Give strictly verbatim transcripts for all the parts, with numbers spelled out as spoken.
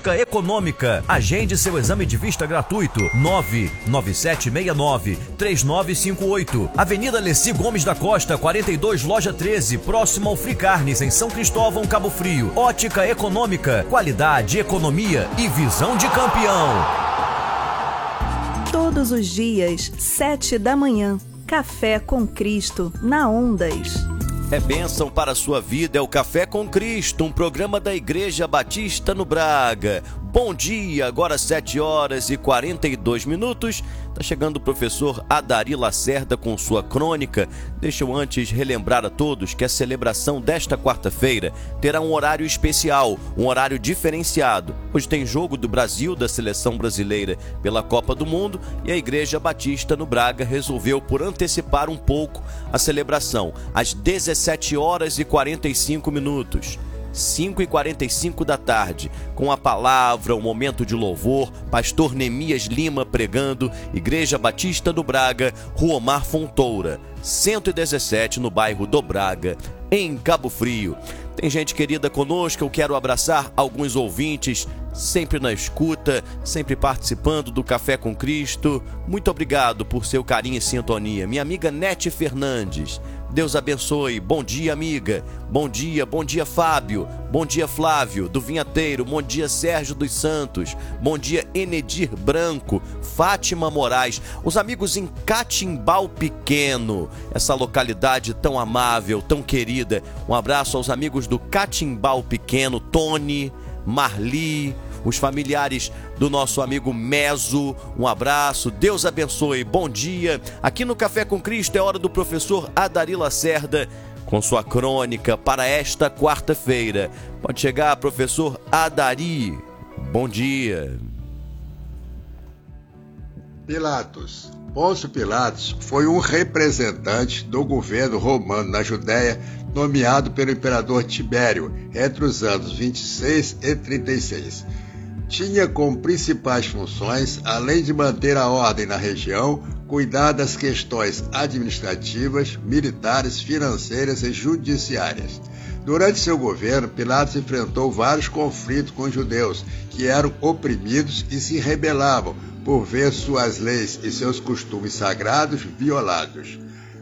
Ótica Econômica. Agende seu exame de vista gratuito. nove nove sete seis nove três nove cinco oito. Avenida Leci Gomes da Costa, quarenta e dois, loja treze, próximo ao Free Carnes, em São Cristóvão, Cabo Frio. Ótica Econômica. Qualidade, economia e visão de campeão. Todos os dias, sete da manhã. Café com Cristo, na Ondas. É bênção para a sua vida, é o Café com Cristo, um programa da Igreja Batista no Braga. Bom dia, agora sete horas e quarenta e dois minutos. Está chegando o professor Adari Lacerda com sua crônica. Deixa eu antes relembrar a todos que a celebração desta quarta-feira terá um horário especial, um horário diferenciado. Hoje tem jogo do Brasil, da seleção brasileira pela Copa do Mundo, e a Igreja Batista no Braga resolveu por antecipar um pouco a celebração, às dezessete horas e quarenta e cinco minutos. cinco e quarenta e cinco da tarde, com a palavra, o momento de louvor, pastor Nemias Lima pregando, Igreja Batista do Braga, Rua Omar Fontoura, cento e dezessete, no bairro do Braga, em Cabo Frio. Tem gente querida conosco, eu quero abraçar alguns ouvintes, sempre na escuta, sempre participando do Café com Cristo. Muito obrigado por seu carinho e sintonia. Minha amiga Nete Fernandes, Deus abençoe. Bom dia, amiga. Bom dia, bom dia, Fábio. Bom dia, Flávio, do Vinhateiro. Bom dia, Sérgio dos Santos. Bom dia, Enedir Branco, Fátima Moraes. Os amigos em Catimbau Pequeno, essa localidade tão amável, tão querida. Um abraço aos amigos do Catimbau Pequeno, Tony, Marli, os familiares do nosso amigo Meso, um abraço, Deus abençoe, bom dia. Aqui no Café com Cristo é hora do professor Adari Lacerda com sua crônica para esta quarta-feira. Pode chegar, professor Adari, bom dia. Pilatos. Pôncio Pilatos foi um representante do governo romano na Judéia, nomeado pelo imperador Tibério entre os anos vinte e seis e trinta e seis. Tinha como principais funções, além de manter a ordem na região, cuidar das questões administrativas, militares, financeiras e judiciárias. Durante seu governo, Pilatos enfrentou vários conflitos com os judeus, que eram oprimidos e se rebelavam por ver suas leis e seus costumes sagrados violados.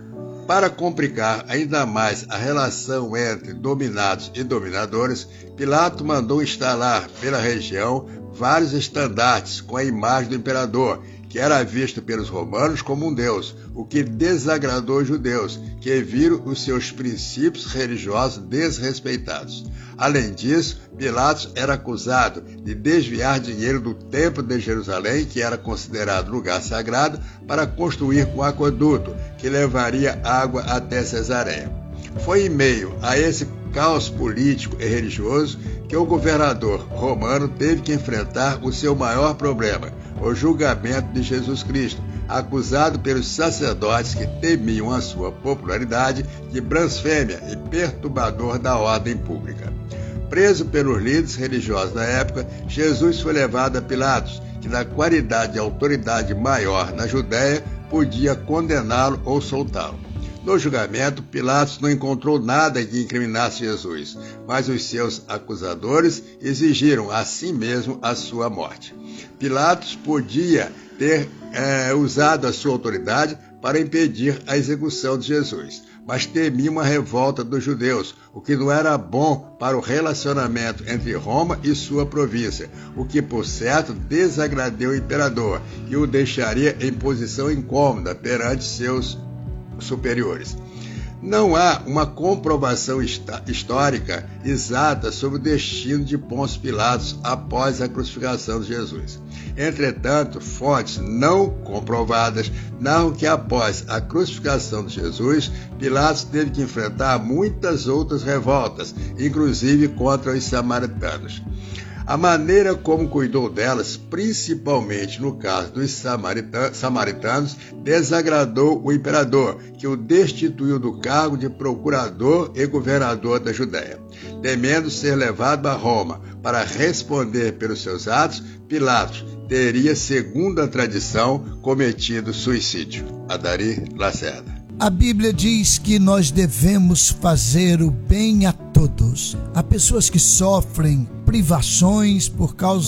Para complicar ainda mais a relação entre dominados e dominadores, Pilatos mandou instalar pela região vários estandartes com a imagem do imperador, que era visto pelos romanos como um deus, o que desagradou os judeus, que viram os seus princípios religiosos desrespeitados. Além disso, Pilatos era acusado de desviar dinheiro do Templo de Jerusalém, que era considerado lugar sagrado, para construir um aqueduto que levaria água até Cesareia. Foi em meio a esse caos político e religioso que o governador romano teve que enfrentar o seu maior problema, o julgamento de Jesus Cristo, acusado pelos sacerdotes que temiam a sua popularidade de blasfêmia e perturbador da ordem pública. Preso pelos líderes religiosos da época, Jesus foi levado a Pilatos, que na qualidade de autoridade maior na Judéia, podia condená-lo ou soltá-lo. No julgamento, Pilatos não encontrou nada que incriminasse Jesus, mas os seus acusadores exigiram a si mesmo a sua morte. Pilatos podia ter é, usado a sua autoridade para impedir a execução de Jesus, mas temia uma revolta dos judeus, o que não era bom para o relacionamento entre Roma e sua província, o que, por certo, desagradou o imperador e o deixaria em posição incômoda perante seus superiores. Não há uma comprovação histórica exata sobre o destino de Pôncio Pilatos após a crucificação de Jesus. Entretanto, fontes não comprovadas narram que após a crucificação de Jesus, Pilatos teve que enfrentar muitas outras revoltas, inclusive contra os samaritanos. A maneira como cuidou delas, principalmente no caso dos samaritanos, desagradou o imperador, que o destituiu do cargo de procurador e governador da Judéia. Temendo ser levado a Roma para responder pelos seus atos, Pilatos teria, segundo a tradição, cometido suicídio. Adari Lacerda. A Bíblia diz que nós devemos fazer o bem a todos. Há pessoas que sofrem privações por causa